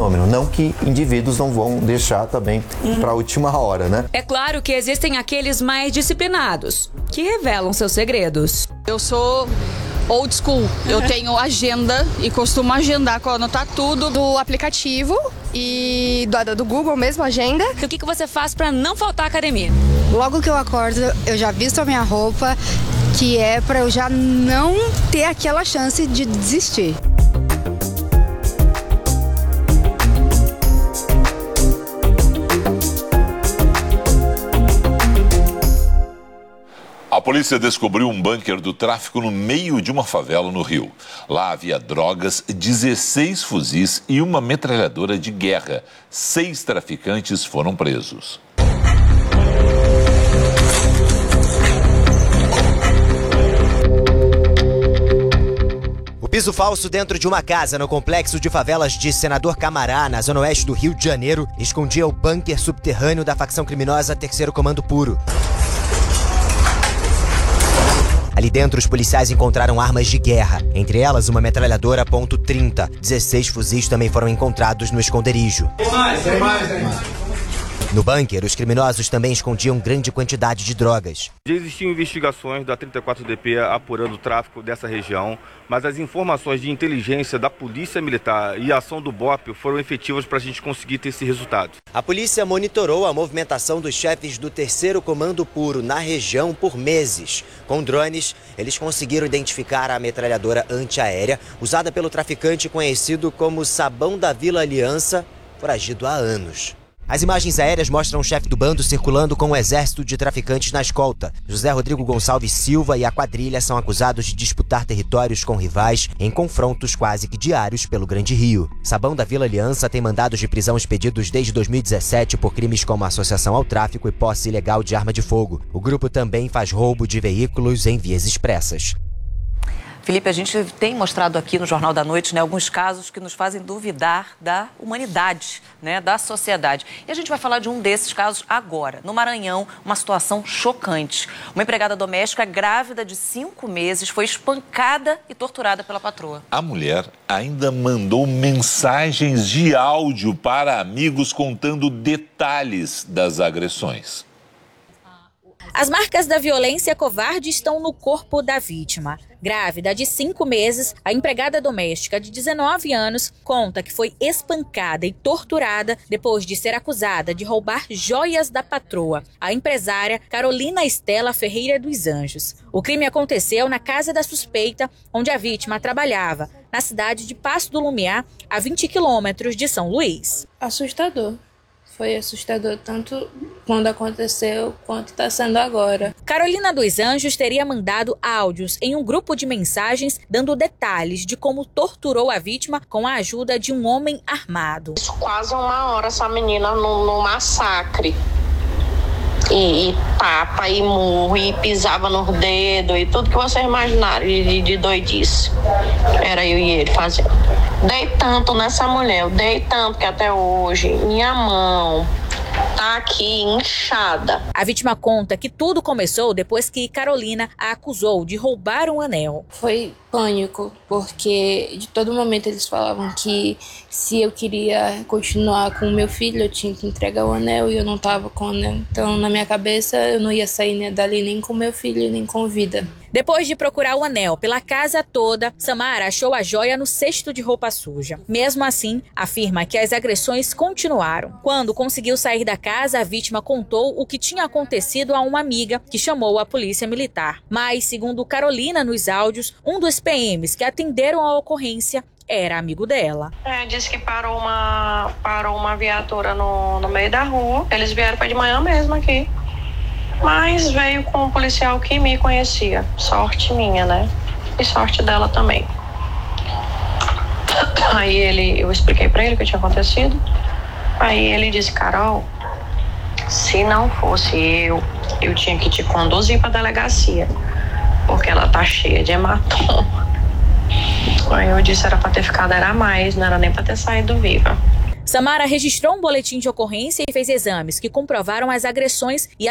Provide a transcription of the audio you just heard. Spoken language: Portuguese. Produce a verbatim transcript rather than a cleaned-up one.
fenômeno. Não que indivíduos não vão deixar também hum. para a última hora, né? É claro que existem aqueles mais disciplinados, que revelam seus segredos. Eu sou old school. Eu tenho agenda e costumo agendar, anotar tudo do aplicativo e do, do Google mesmo, agenda. E o que, que você faz para não faltar à academia? Logo que eu acordo, eu já visto a minha roupa, que é para eu já não ter aquela chance de desistir. A polícia descobriu um bunker do tráfico no meio de uma favela no Rio. Lá havia drogas, dezesseis fuzis e uma metralhadora de guerra. Seis traficantes foram presos. O piso falso dentro de uma casa no complexo de favelas de Senador Camará, na zona oeste do Rio de Janeiro, escondia o bunker subterrâneo da facção criminosa Terceiro Comando Puro. Ali dentro, os policiais encontraram armas de guerra, entre elas uma metralhadora ponto trinta. dezesseis fuzis também foram encontrados no esconderijo. Tem mais, tem mais, tem mais. No bunker, os criminosos também escondiam grande quantidade de drogas. Já existiam investigações da trinta e quatro D P apurando o tráfico dessa região, mas as informações de inteligência da Polícia Militar e a ação do B O P foram efetivas para a gente conseguir ter esse resultado. A polícia monitorou a movimentação dos chefes do Terceiro Comando Puro na região por meses. Com drones, eles conseguiram identificar a metralhadora antiaérea usada pelo traficante conhecido como Sabão da Vila Aliança, foragido há anos. As imagens aéreas mostram o chefe do bando circulando com um exército de traficantes na escolta. José Rodrigo Gonçalves Silva e a quadrilha são acusados de disputar territórios com rivais em confrontos quase que diários pelo Grande Rio. Sabão da Vila Aliança tem mandados de prisão expedidos desde dois mil e dezessete por crimes como associação ao tráfico e posse ilegal de arma de fogo. O grupo também faz roubo de veículos em vias expressas. Felipe, a gente tem mostrado aqui no Jornal da Noite, né, alguns casos que nos fazem duvidar da humanidade, né, da sociedade. E a gente vai falar de um desses casos agora. No Maranhão, uma situação chocante. Uma empregada doméstica grávida de cinco meses foi espancada e torturada pela patroa. A mulher ainda mandou mensagens de áudio para amigos contando detalhes das agressões. As marcas da violência covarde estão no corpo da vítima. Grávida de cinco meses, a empregada doméstica de dezenove anos conta que foi espancada e torturada depois de ser acusada de roubar joias da patroa, a empresária Carolina Estela Ferreira dos Anjos. O crime aconteceu na casa da suspeita, onde a vítima trabalhava, na cidade de Passo do Lumiar, a vinte quilômetros de São Luís. Assustador. Foi assustador tanto quando aconteceu quanto está sendo agora. Carolina dos Anjos teria mandado áudios em um grupo de mensagens dando detalhes de como torturou a vítima com a ajuda de um homem armado. Isso quase uma hora essa menina no, no massacre. E, e tapa, e murro, e pisava nos dedos, e tudo que vocês imaginaram de, de doidice. Era eu e ele fazendo. Dei tanto nessa mulher, eu dei tanto que até hoje minha mão tá aqui inchada. A vítima conta que tudo começou depois que Carolina a acusou de roubar um anel. Foi pânico, porque de todo momento eles falavam que se eu queria continuar com o meu filho, eu tinha que entregar o anel e eu não tava com o anel. Então, na minha cabeça, eu não ia sair nem dali nem com meu filho, nem com vida. Depois de procurar o anel pela casa toda, Samara achou a joia no cesto de roupa suja. Mesmo assim, afirma que as agressões continuaram. Quando conseguiu sair da casa, a vítima contou o que tinha acontecido a uma amiga que chamou a polícia militar. Mas, segundo Carolina nos áudios, um dos P Ms que atenderam a ocorrência era amigo dela. É, disse que parou uma, parou uma viatura no, no meio da rua. Eles vieram para de manhã mesmo aqui. Mas veio com um policial que me conhecia. Sorte minha, né? E sorte dela também. Aí ele, eu expliquei pra ele o que tinha acontecido. Aí ele disse, Carol, se não fosse eu, eu tinha que te conduzir pra delegacia. Porque ela tá cheia de hematoma. Aí eu disse, era pra ter ficado, era mais, não era nem pra ter saído viva. Samara registrou um boletim de ocorrência e fez exames que comprovaram as agressões e